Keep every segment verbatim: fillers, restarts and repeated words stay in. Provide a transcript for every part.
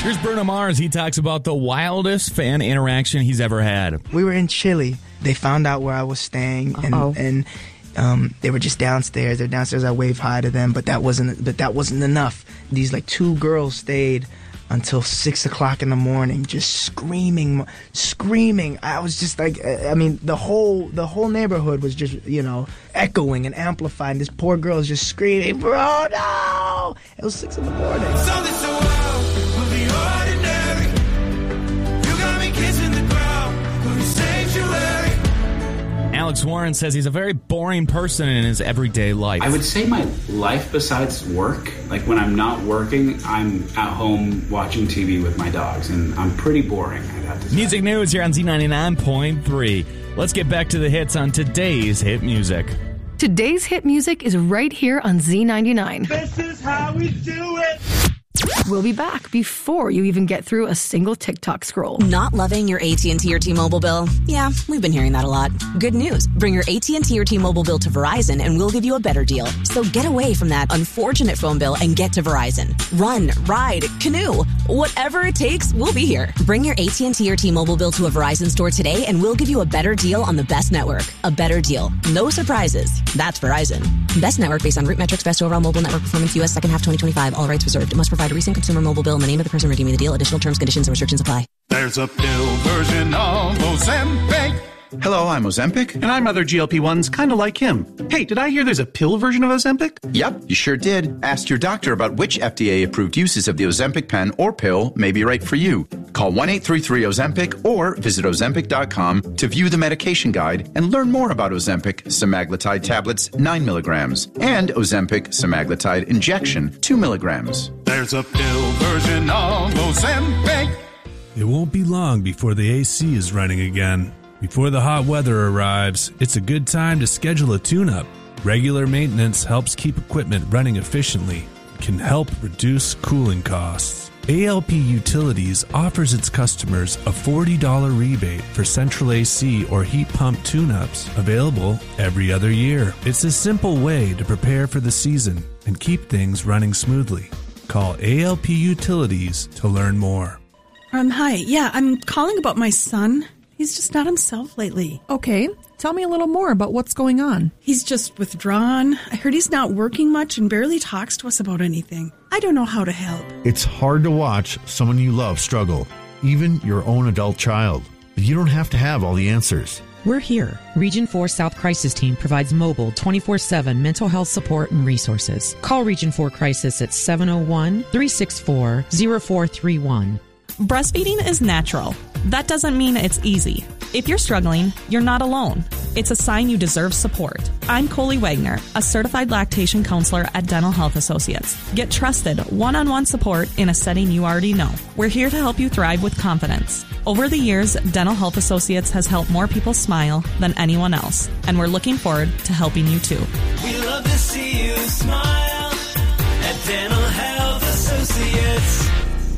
Here's Bruno Mars. He talks about the wildest fan interaction he's ever had. We were in Chile. They found out where I was staying, and Uh-oh. and um, they were just downstairs. They're downstairs. I waved hi to them, but that wasn't. But that wasn't enough. These like two girls stayed until six o'clock in the morning, just screaming, screaming. I was just like, I mean, the whole the whole neighborhood was just, you know, echoing and amplifying. This poor girl is just screaming, "Bro, no!" It was six in the morning. Something so wild will be ordinary. You got me kissing the ground, will be sanctuary. Alex Warren says he's a very boring person in his everyday life. I would say my life besides work, like when I'm not working, I'm at home watching T V with my dogs, and I'm pretty boring, I'd have to say. Music news here on Z ninety-nine point three. Let's get back to the hits on today's hit music. Today's hit music is right here on Z ninety-nine. This is how we do it. We'll be back before you even get through a single TikTok scroll. Not loving your A T and T or T-Mobile bill? Yeah, we've been hearing that a lot. Good news. Bring your A T and T or T-Mobile bill to Verizon and we'll give you a better deal. So get away from that unfortunate phone bill and get to Verizon. Run, ride, canoe. Whatever it takes, we'll be here. Bring your A T and T or T-Mobile bill to a Verizon store today and we'll give you a better deal on the best network. A better deal. No surprises. That's Verizon. Best network based on root metrics, best overall mobile network performance, U S second half twenty twenty-five. All rights reserved. Must provide a recent consumer mobile bill in the name of the person redeeming the deal. Additional terms, conditions, and restrictions apply. There's a pill version of Ozempic. Hello, I'm Ozempic. And I'm other G L P ones, kind of like him. Hey, did I hear there's a pill version of Ozempic? Yep, you sure did. Ask your doctor about which F D A-approved uses of the Ozempic pen or pill may be right for you. Call one eight three three Ozempic or visit Ozempic dot com to view the medication guide and learn more about Ozempic semaglutide tablets, nine milligrams, and Ozempic semaglutide injection, two milligrams. There's a pill version of Ozempic. It won't be long before the A C is running again. Before the hot weather arrives, it's a good time to schedule a tune-up. Regular maintenance helps keep equipment running efficiently, can help reduce cooling costs. A L P Utilities offers its customers a forty dollars rebate for central A C or heat pump tune-ups, available every other year. It's a simple way to prepare for the season and keep things running smoothly. Call A L P Utilities to learn more. Um, hi. Yeah, I'm calling about my son. He's just not himself lately. Okay, tell me a little more about what's going on. He's just withdrawn. I heard he's not working much and barely talks to us about anything. I don't know how to help. It's hard to watch someone you love struggle, even your own adult child. But you don't have to have all the answers. We're here. Region four South Crisis Team provides mobile twenty-four seven mental health support and resources. Call Region four Crisis at seven oh one, three six four, oh four three one. Breastfeeding is natural. That doesn't mean it's easy. If you're struggling, you're not alone. It's a sign you deserve support. I'm Coley Wagner, a certified lactation counselor at Dental Health Associates. Get trusted, one-on-one support in a setting you already know. We're here to help you thrive with confidence. Over the years, Dental Health Associates has helped more people smile than anyone else, and we're looking forward to helping you too. We love to see you smile at Dental Health Associates.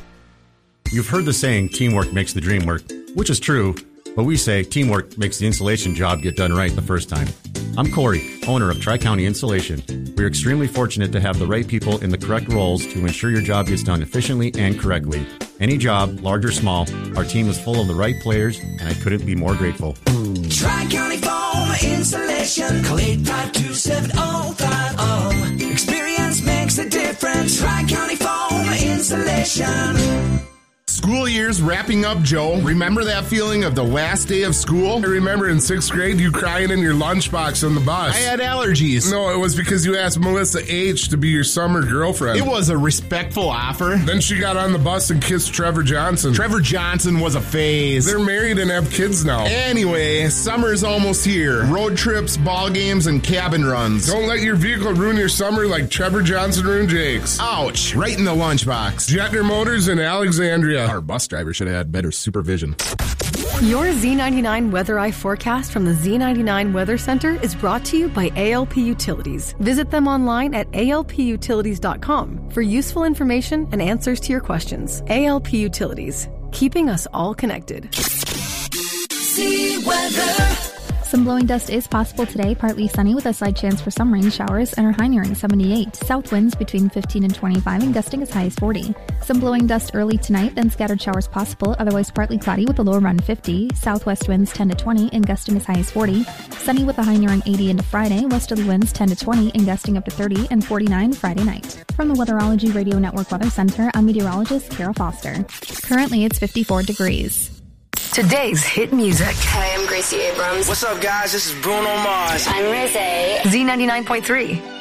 You've heard the saying, teamwork makes the dream work, which is true, but we say teamwork makes the insulation job get done right the first time. I'm Corey, owner of Tri-County Insulation. We're extremely fortunate to have the right people in the correct roles to ensure your job gets done efficiently and correctly. Any job, large or small, our team is full of the right players, and I couldn't be more grateful. Tri-County Foam Insulation. Call eight five two, seven oh five oh. Experience makes a difference. Tri-County Foam Insulation. School year's wrapping up, Joe. Remember that feeling of the last day of school? I remember in sixth grade you crying in your lunchbox on the bus. I had allergies. No, it was because you asked Melissa H. to be your summer girlfriend. It was a respectful offer. Then she got on the bus and kissed Trevor Johnson. Trevor Johnson was a phase. They're married and have kids now. Anyway, summer's almost here. Road trips, ball games, and cabin runs. Don't let your vehicle ruin your summer like Trevor Johnson ruined Jake's. Ouch, right in the lunchbox. Jetner Motors in Alexandria. Our bus driver should have had better supervision. Your Z ninety-nine Weather Eye forecast from the Z ninety-nine Weather Center is brought to you by A L P Utilities. Visit them online at A L P utilities dot com for useful information and answers to your questions. A L P Utilities, keeping us all connected. Z Weather. Some blowing dust is possible today, partly sunny with a slight chance for some rain showers and our high nearing seventy-eight. South winds between fifteen and twenty-five and gusting as high as forty. Some blowing dust early tonight, then scattered showers possible, otherwise partly cloudy with a low around fifty. Southwest winds ten to twenty and gusting as high as forty. Sunny with a high nearing eighty into Friday. Westerly winds ten to twenty and gusting up to thirty and forty-nine Friday night. From the Weatherology Radio Network Weather Center, I'm meteorologist Kara Foster. Currently, it's fifty-four degrees. Today's hit music. Hi, I'm Gracie Abrams. What's up, guys? This is Bruno Mars. I'm Rizzy. Z ninety-nine point three.